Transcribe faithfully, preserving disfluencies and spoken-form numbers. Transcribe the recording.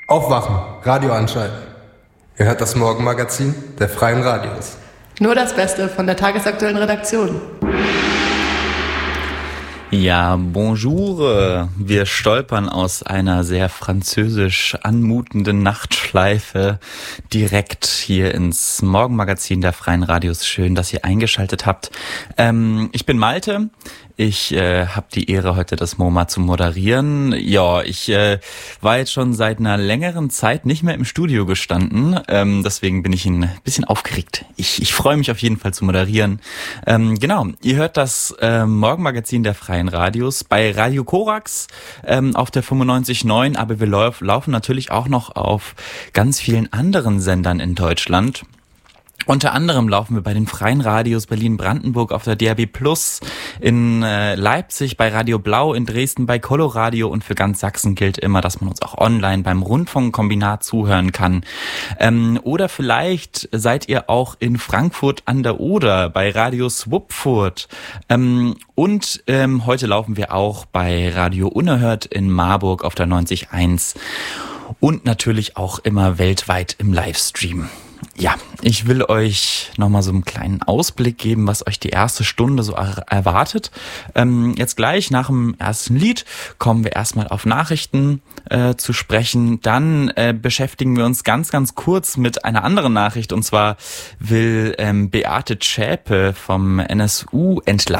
Aufwachen, Radio anschalten. Ihr hört das Morgenmagazin der Freien Radios. Nur das Beste von der tagesaktuellen Redaktion. Ja, bonjour. Wir stolpern aus einer sehr französisch anmutenden Nachtschleife direkt hier ins Morgenmagazin der Freien Radios. Schön, dass ihr eingeschaltet habt. Ähm, ich bin Malte. Ich äh, habe die Ehre, heute das MoMA zu moderieren. Ja, ich äh, war jetzt schon seit einer längeren Zeit nicht mehr im Studio gestanden. Ähm, deswegen bin ich ein bisschen aufgeregt. Ich, ich freue mich auf jeden Fall zu moderieren. Ähm, genau, ihr hört das äh, Morgenmagazin der Freien Radios bei Radio Korax ähm, auf der fünfundneunzig Komma neun. Aber wir lauf, laufen natürlich auch noch auf ganz vielen anderen Sendern in Deutschland. Unter anderem laufen wir bei den Freien Radios Berlin-Brandenburg auf der D A B Plus, in äh, Leipzig bei Radio Blau, in Dresden bei Coloradio und für ganz Sachsen gilt immer, dass man uns auch online beim Rundfunkkombinat zuhören kann. Ähm, oder vielleicht seid ihr auch in Frankfurt an der Oder bei Radio Swupfurt. Ähm, und ähm, heute laufen wir auch bei Radio Unerhört in Marburg auf der neunzig Komma eins und natürlich auch immer weltweit im Livestream. Ja, ich will euch nochmal so einen kleinen Ausblick geben, was euch die erste Stunde so er- erwartet. Ähm, jetzt gleich nach dem ersten Lied kommen wir erstmal auf Nachrichten äh, zu sprechen. Dann äh, beschäftigen wir uns ganz, ganz kurz mit einer anderen Nachricht. Und zwar will ähm, Beate Zschäpe vom N S U entlassen